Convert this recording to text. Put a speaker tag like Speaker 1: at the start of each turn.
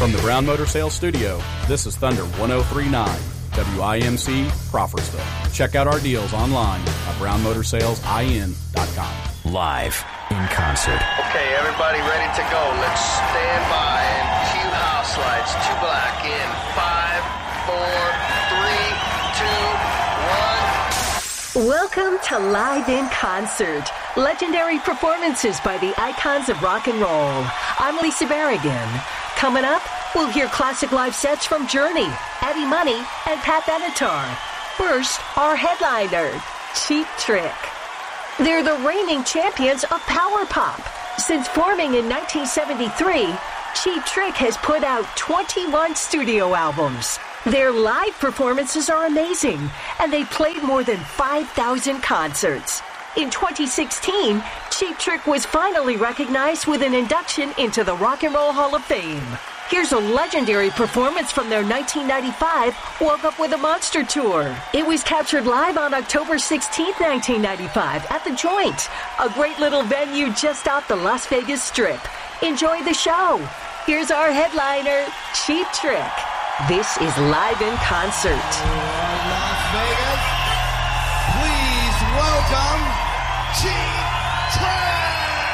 Speaker 1: From the Brown Motor Sales Studio, this is Thunder 103.9, WIMC, Crawfordsville. Check out our deals online at brownmotorsalesIN.com.
Speaker 2: Live in concert.
Speaker 3: Okay, everybody ready to go. Let's stand by and cue house lights. 2 black in 5, 4, 3, 2, 1.
Speaker 4: Welcome to Live in Concert. Legendary performances by the icons of rock and roll. I'm Lisa Berrigan. Coming up, we'll hear classic live sets from Journey, Eddie Money, and Pat Benatar. First, our headliner, Cheap Trick. They're the reigning champions of power pop. Since forming in 1973, Cheap Trick has put out 21 studio albums. Their live performances are amazing, and they played more than 5,000 concerts. In 2016, Cheap Trick was finally recognized with an induction into the Rock and Roll Hall of Fame. Here's a legendary performance from their 1995 Woke Up With a Monster tour. It was captured live on October 16, 1995 at The Joint, a great little venue just off the Las Vegas Strip. Enjoy the show. Here's our headliner, Cheap Trick. This is Live in Concert.
Speaker 5: Las Vegas, please welcome Cheap Trick!